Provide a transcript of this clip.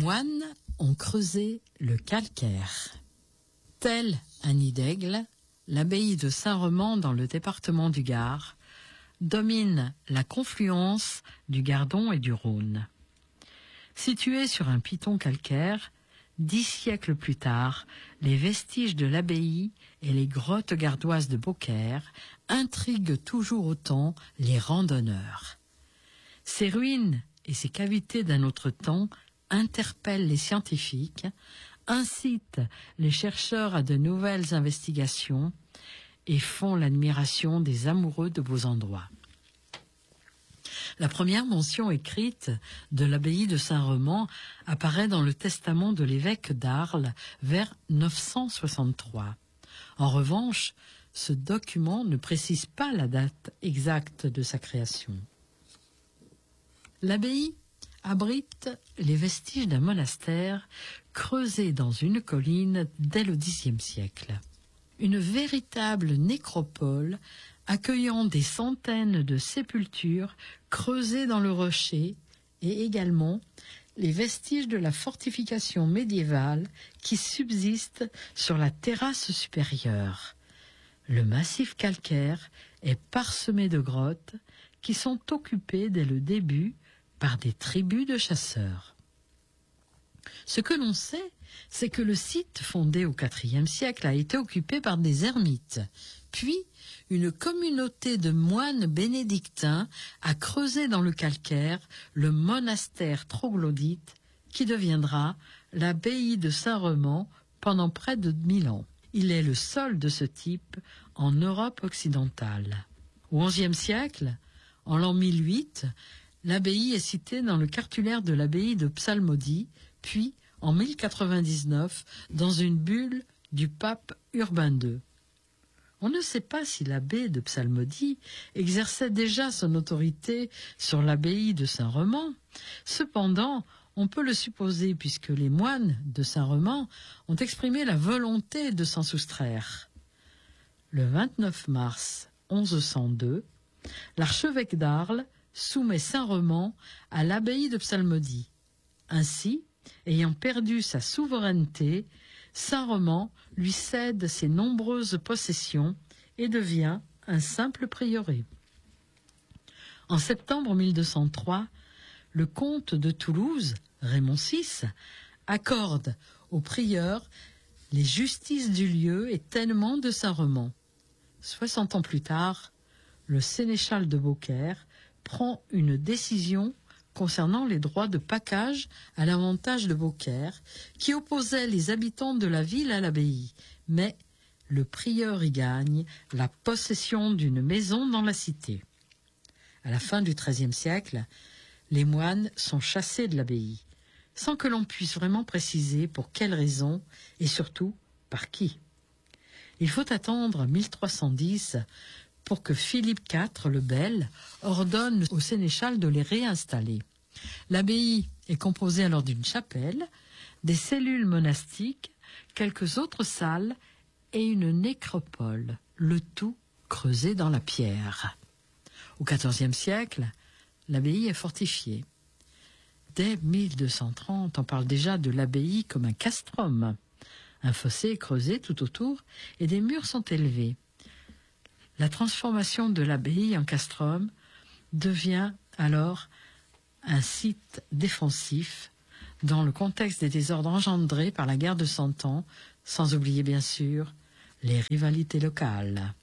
moines ont creusé le calcaire. Tel un nid d'aigle, l'abbaye de Saint-Remand dans le département du Gard domine la confluence du Gardon et du Rhône. Située sur un piton calcaire, 10 siècles plus tard, les vestiges de l'abbaye et les grottes gardoises de Beaucaire intriguent toujours autant les randonneurs. Ces ruines et ces cavités d'un autre temps interpellent les scientifiques, incitent les chercheurs à de nouvelles investigations et font l'admiration des amoureux de beaux endroits. La première mention écrite de l'abbaye de Saint-Remand apparaît dans le testament de l'évêque d'Arles vers 963. En revanche, ce document ne précise pas la date exacte de sa création. L'abbaye abrite les vestiges d'un monastère creusé dans une colline dès le Xe siècle. Une véritable nécropole accueillant des centaines de sépultures creusées dans le rocher et également les vestiges de la fortification médiévale qui subsistent sur la terrasse supérieure. Le massif calcaire est parsemé de grottes qui sont occupées dès le début par des tribus de chasseurs. Ce que l'on sait, c'est que le site fondé au IVe siècle a été occupé par des ermites, puis une communauté de moines bénédictins a creusé dans le calcaire le monastère troglodyte qui deviendra l'abbaye de Saint-Remand pendant près de 1000 ans. Il est le seul de ce type en Europe occidentale. Au XIe siècle, en l'an 1008, l'abbaye est citée dans le cartulaire de l'abbaye de Psalmodie, puis en 1099 dans une bulle du pape Urbain II. On ne sait pas si l'abbé de Psalmodie exerçait déjà son autorité sur l'abbaye de Saint-Remand. Cependant, on peut le supposer puisque les moines de Saint-Remand ont exprimé la volonté de s'en soustraire. Le 29 mars 1102, l'archevêque d'Arles soumet Saint-Remand à l'abbaye de Psalmodie. Ainsi, ayant perdu sa souveraineté, Saint-Remand lui cède ses nombreuses possessions et devient un simple prieuré. En septembre 1203, le comte de Toulouse, Raymond VI, accorde au prieur les justices du lieu et tènement de Saint-Remand. 60 ans plus tard, le sénéchal de Beaucaire prend une décision concernant les droits de pacage à l'avantage de Beaucaire, qui opposait les habitants de la ville à l'abbaye. Mais le prieur y gagne la possession d'une maison dans la cité. À la fin du XIIIe siècle, les moines sont chassés de l'abbaye, sans que l'on puisse vraiment préciser pour quelles raisons et surtout par qui. Il faut attendre 1310 pour que Philippe IV le Bel ordonne au sénéchal de les réinstaller. L'abbaye est composée alors d'une chapelle, des cellules monastiques, quelques autres salles et une nécropole, le tout creusé dans la pierre. Au XIVe siècle, l'abbaye est fortifiée. Dès 1230, on parle déjà de l'abbaye comme un castrum. Un fossé est creusé tout autour et des murs sont élevés. La transformation de l'abbaye en castrum devient alors un site défensif dans le contexte des désordres engendrés par la guerre de Cent Ans, sans oublier bien sûr les rivalités locales.